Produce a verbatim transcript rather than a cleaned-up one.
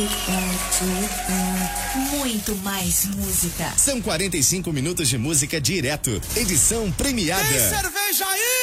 Muito mais música. São quarenta e cinco minutos de música direto. Edição premiada. Tem cerveja aí?